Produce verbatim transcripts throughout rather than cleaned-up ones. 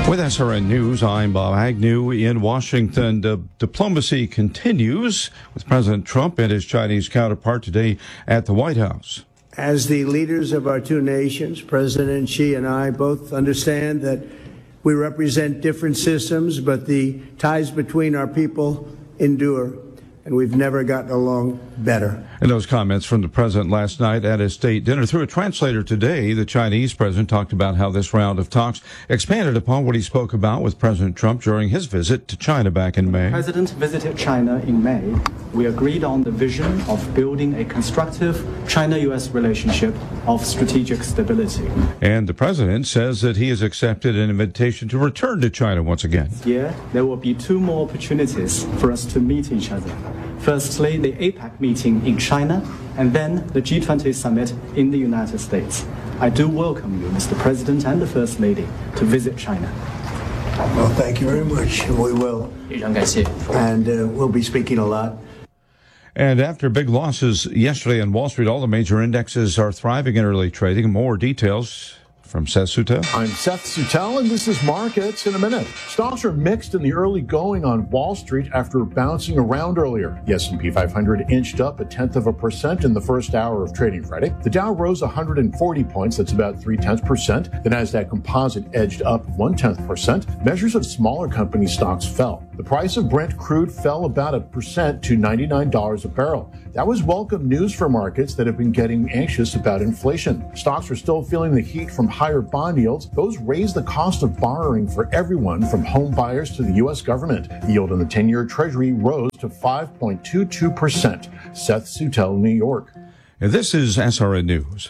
With S R N News, I'm Bob Agnew in Washington. The diplomacy continues with President Trump and his Chinese counterpart today at the White House. As the leaders of our two nations, President Xi and I both understand that we represent different systems, but the ties between our people endure, and we've never gotten along better. And those comments from the president last night at his state dinner. Through a translator today, the Chinese president talked about how this round of talks expanded upon what he spoke about with President Trump during his visit to China back in May. The president visited China in May. We agreed on the vision of building a constructive China-U S relationship of strategic stability. And the president says that he has accepted an invitation to return to China once again. This year, there will be two more opportunities for us to meet each other. Firstly, the APEC meeting in China, and then the G twenty summit in the United States. I do welcome you, Mister President and the First Lady, to visit China. Well, thank you very much. We will. And uh, we'll be speaking a lot. And after big losses yesterday on Wall Street, all the major indexes are thriving in early trading. More details from Seth Sutel. I'm Seth Sutel, and this is Markets in a Minute. Stocks are mixed in the early going on Wall Street after bouncing around earlier. The S and P five hundred inched up a tenth of a percent in the first hour of trading Friday. The Dow rose one hundred forty points, that's about three-tenths percent. The Nasdaq Composite edged up one-tenth percent. Measures of smaller company stocks fell. The price of Brent crude fell about a percent to ninety-nine dollars a barrel. That was welcome news for markets that have been getting anxious about inflation. Stocks are still feeling the heat from higher bond yields. Those raise the cost of borrowing for everyone from home buyers to the U S government. The yield on the ten-year Treasury rose to five point two two percent. Seth Sutel, New York. And this is S R N News.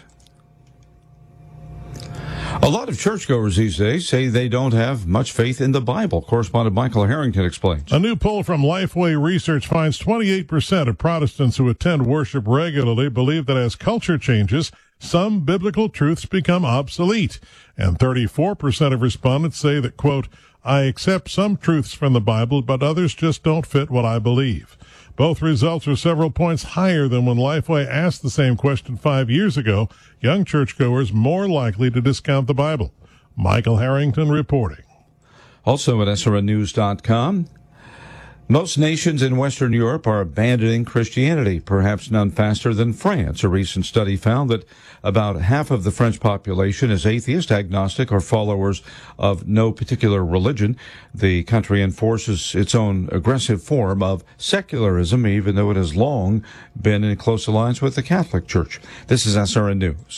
A lot of churchgoers these days say they don't have much faith in the Bible. Correspondent Michael Harrington explains. A new poll from Lifeway Research finds twenty-eight percent of Protestants who attend worship regularly believe that as culture changes, some biblical truths become obsolete. And thirty-four percent of respondents say that, quote, I accept some truths from the Bible, but others just don't fit what I believe. Both results are several points higher than when Lifeway asked the same question five years ago. Young churchgoers more likely to discount the Bible. Michael Harrington reporting. Also at S R N news dot com. Most nations in Western Europe are abandoning Christianity, perhaps none faster than France. A recent study found that about half of the French population is atheist, agnostic, or followers of no particular religion. The country enforces its own aggressive form of secularism, even though it has long been in close alliance with the Catholic Church. This is S R N News.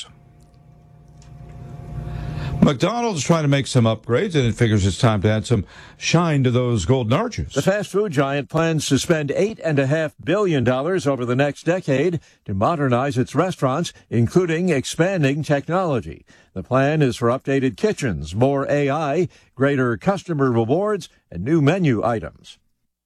McDonald's trying to make some upgrades, and it figures it's time to add some shine to those golden arches. The fast food giant plans to spend eight point five billion dollars over the next decade to modernize its restaurants, including expanding technology. The plan is for updated kitchens, more A I, greater customer rewards, and new menu items.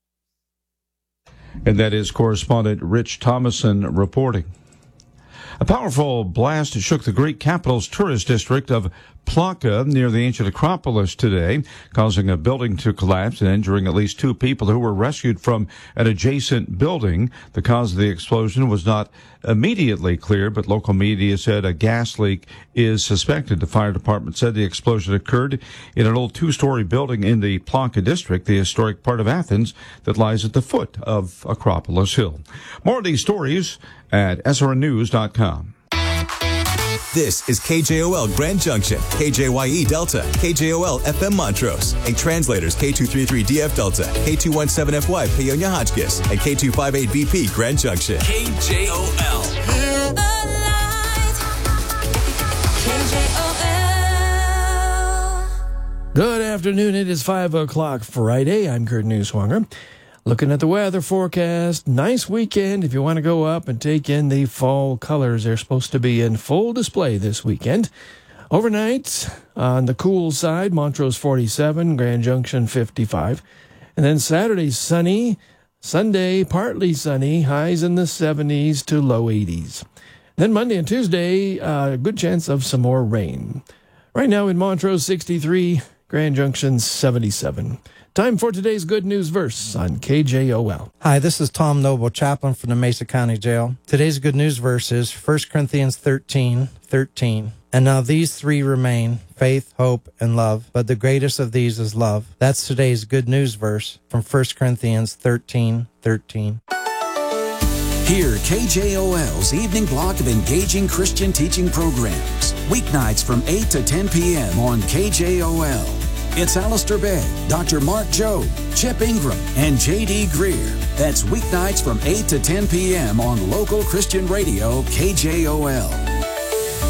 And that is correspondent Rich Thomason reporting. A powerful blast shook the Greek capital's tourist district of Plaka near the ancient Acropolis today, causing a building to collapse and injuring at least two people who were rescued from an adjacent building. The cause of the explosion was not immediately clear, but local media said a gas leak is suspected. The fire department said the explosion occurred in an old two-story building in the Plaka district, the historic part of Athens that lies at the foot of Acropolis Hill. More of these stories at S R N news dot com. This is K J O L Grand Junction, K J Y E Delta, K J O L F M Montrose, and translators K two thirty-three D F Delta, K two seventeen F Y Paonia Hotchkiss, and K two fifty-eight B P Grand Junction. K J O L. Hear the light. K J O L. Good afternoon. It is five o'clock Friday. I'm Kurt Neuswanger. Looking at the weather forecast, nice weekend if you want to go up and take in the fall colors. They're supposed to be in full display this weekend. Overnight, on the cool side, Montrose forty-seven, Grand Junction fifty-five. And then Saturday, sunny. Sunday, partly sunny, highs in the seventies to low eighties. Then Monday and Tuesday, a uh, good chance of some more rain. Right now in Montrose, sixty-three, Grand Junction seventy-seven. Time for today's good news verse on K J O L. Hi, this is Tom Noble, chaplain from the Mesa County Jail. Today's good news verse is First Corinthians thirteen thirteen. And now these three remain, faith, hope, and love, but the greatest of these is love. That's today's good news verse from First Corinthians thirteen thirteen. Hear K J O L's evening block of engaging Christian teaching programs. Weeknights from eight to ten p.m. on K J O L. It's Alistair Begg, Doctor Mark Jobe, Chip Ingram, and J D Greer. That's weeknights from eight to ten p.m. on local Christian radio K J O L.